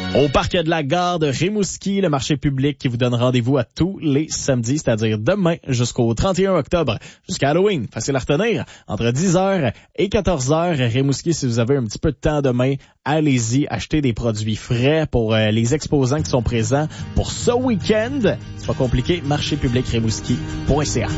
Au parc de la gare de Rimouski, le marché public qui vous donne rendez-vous à tous les samedis, c'est-à-dire demain jusqu'au 31 octobre, jusqu'à Halloween. Facile à retenir, entre 10h et 14h. Rimouski, si vous avez un petit peu de temps demain, allez-y, achetez des produits frais pour les exposants qui sont présents pour ce week-end. C'est pas compliqué, marchépublicrimouski.ca.